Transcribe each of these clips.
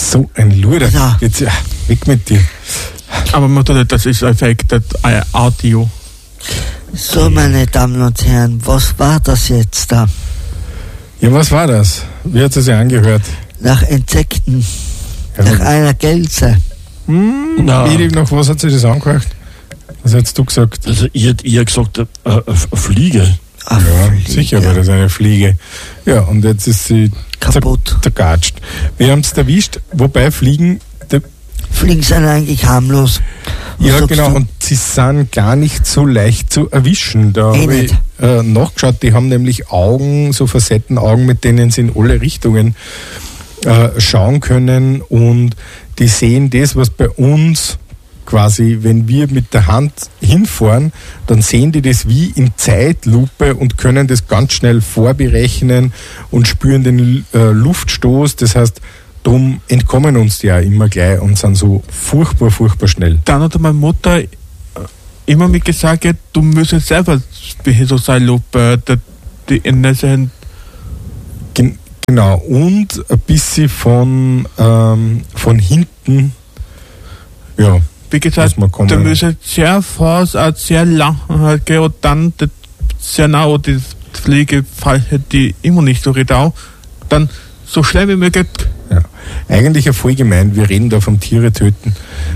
So ein Luder. Genau. Jetzt weg mit dir. Aber man tut das ist affected Audio. So, meine Damen und Herren, was war das jetzt da? Ja, was war das? Wie hat es sich angehört? Nach Insekten, nach einer Gelse. Edi, nach was hat sich das angehört? Was hast du gesagt? Also ich hätte gesagt, eine Fliege. Eine Ja, Fliege. sicher war das eine Fliege. Ja, und jetzt ist sie Kaputt. zergatscht. Wir haben es erwischt, wobei Fliegen... Fliegen sind eigentlich harmlos. Was Ja, sagst genau, du? und sie sind gar nicht so leicht zu erwischen. Da habe ich nicht. nachgeschaut, die haben nämlich Augen, so Facettenaugen, mit denen sie in alle Richtungen schauen können, und die sehen das, was bei uns quasi, wenn wir mit der Hand hinfahren, dann sehen die das wie in Zeitlupe und können das ganz schnell vorberechnen und spüren den Luftstoß. Das heißt, darum entkommen uns die auch immer gleich und sind so furchtbar, furchtbar schnell. Dann hat meine Mutter immer mir gesagt, du müsstest selber so sein Lupe, die Ende sind. Genau, und ein bisschen von hinten, ja, Wie gesagt, muss man kommen. du müsstest sehr fast, sehr lang gehen und dann sehr nah die Fliege fällt die immer nicht so genau. Dann so schnell wie möglich. Ja. Eigentlich ja voll gemein, wir reden da vom Tiere töten.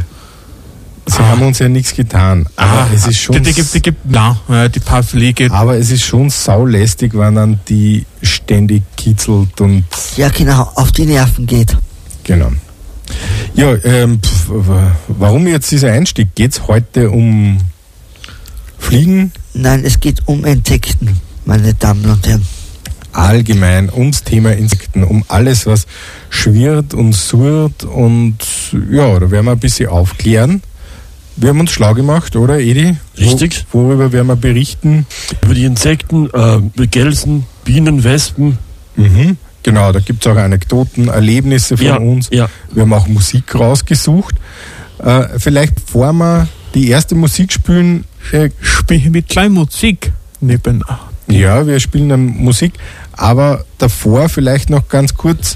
Sie haben uns ja nichts getan, aber es ist schon... Die paar Fliege. Aber es ist schon saulästig, wenn dann die ständig kitzelt und... Ja, genau, auf die Nerven geht. Genau. Ja, warum jetzt dieser Einstieg? Geht es heute um Fliegen? Nein, es geht um Insekten, meine Damen und Herren. Allgemein ums Thema Insekten, um alles, was schwirrt und surrt, und ja, da werden wir ein bisschen aufklären. Wir haben uns schlau gemacht, oder Edi? Richtig. Worüber werden wir berichten? Über die Insekten, Gelsen, Bienen, Wespen. Mhm. Genau, da gibt es auch Anekdoten, Erlebnisse von uns. Ja. Wir haben auch Musik rausgesucht. Vielleicht bevor wir die erste Musik spielen, Spiele mit kleiner Musik nebenan. ja, wir spielen dann Musik, aber davor vielleicht noch ganz kurz,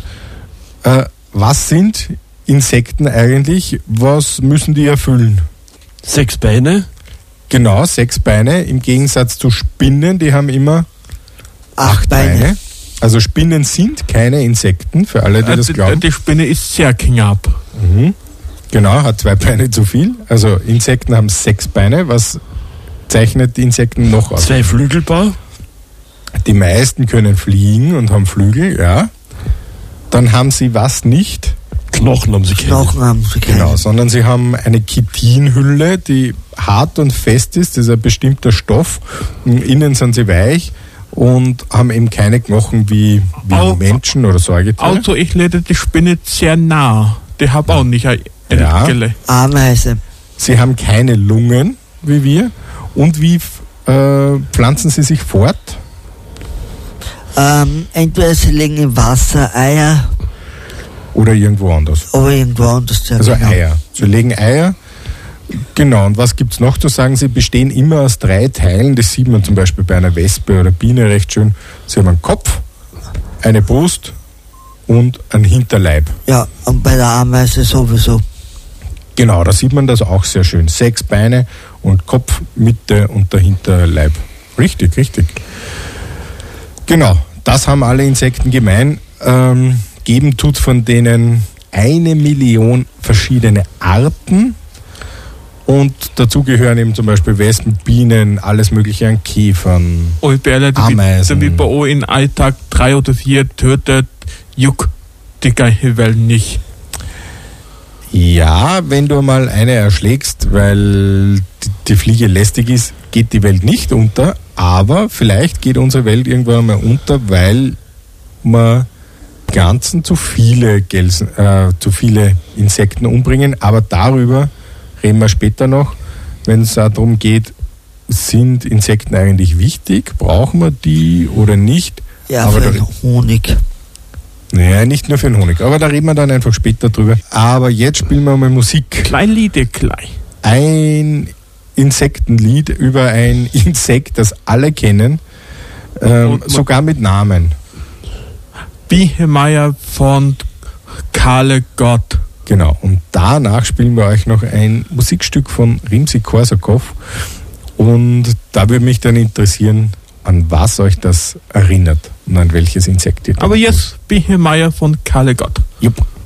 was sind Insekten eigentlich? Was müssen die erfüllen? 6 Beine. Genau, 6 Beine, im Gegensatz zu Spinnen, die haben immer 8 Beine. Also Spinnen sind keine Insekten, für alle, die das glauben. Die Spinne ist sehr knapp. Mhm. Genau, hat 2 Beine zu viel. Also Insekten haben 6 Beine. Was zeichnet die Insekten noch aus? 2 Flügelpaar. Die meisten können fliegen und haben Flügel, ja. Dann haben sie was nicht? Knochen haben sie keine. Knochen haben sie keine. Genau, sondern sie haben eine Chitinhülle, die hart und fest ist. Das ist ein bestimmter Stoff. Und innen sind sie weich und haben eben keine Knochen wie Menschen oder Säugetiere. Also ich lade die Spinne sehr nah. Die hat auch nicht eine Ja. Gelle. Ameise. Sie haben keine Lungen wie wir. Und wie pflanzen sie sich fort? Entweder sie legen im Wasser Eier, Oder irgendwo anders? aber irgendwo anders. Ja, Also genau. Eier. Sie legen Eier. Genau, und was gibt es noch zu sagen? Sie bestehen immer aus 3 Teilen. Das sieht man zum Beispiel bei einer Wespe oder Biene recht schön. Sie haben einen Kopf, eine Brust und einen Hinterleib. Ja, und bei der Ameise sowieso. Genau, da sieht man das auch sehr schön. 6 Beine und Kopf, Mitte und der Hinterleib. Richtig, richtig. Genau, das haben alle Insekten gemein. Geben tut von denen 1 Million verschiedene Arten. Und dazu gehören eben zum Beispiel Wespen, Bienen, alles mögliche an Käfern, Und bei alle, Ameisen. die bei uns im Alltag 3 oder 4 tötet, juckt die ganze Welt nicht. Ja, wenn du mal eine erschlägst, weil die Fliege lästig ist, geht die Welt nicht unter, aber vielleicht geht unsere Welt irgendwann mal unter, weil wir Pflanzen zu viele Insekten umbringen, aber darüber reden wir später noch, wenn es darum geht, sind Insekten eigentlich wichtig, brauchen wir die oder nicht? Ja, Aber für da- den Honig. Naja, nicht nur für den Honig, aber da reden wir dann einfach später drüber. Aber jetzt spielen wir mal Musik. Klein Liede, klein. Ein Insektenlied über ein Insekt, das alle kennen, sogar mit Namen. Bienenmeier von Kahle Gott. Genau, und danach spielen wir euch noch ein Musikstück von Rimsky-Korsakow. Und da würde mich dann interessieren, an was euch das erinnert und an welches Insekt ihr denkt. Aber jetzt bin ich Meier von Kahle Gott. Jupp.